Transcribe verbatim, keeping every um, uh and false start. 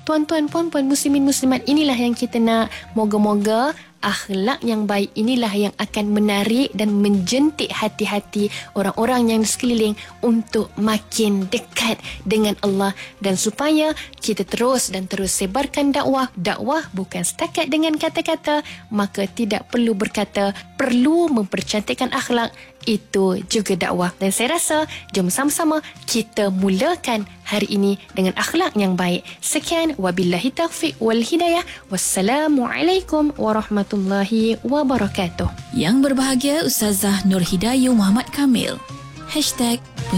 tuan-tuan, puan-puan, muslimin, muslimat, inilah yang kita nak. Moga-moga akhlak yang baik inilah yang akan menarik dan menjentik hati-hati orang-orang yang di sekeliling untuk makin dekat dengan Allah, dan supaya kita terus dan terus sebarkan dakwah. Dakwah bukan setakat dengan kata-kata, maka tidak perlu berkata, perlu mempercantikkan akhlak, itu juga dakwah. Dan saya rasa jom sama-sama kita mulakan hari ini dengan akhlak yang baik. Sekian, wabillahi taufiq wal hidayah. Wassalamualaikum warahmatullahi wabarakatuh. Yang berbahagia Ustazah Nur Hidayu Muhammad Kamil. Hashtag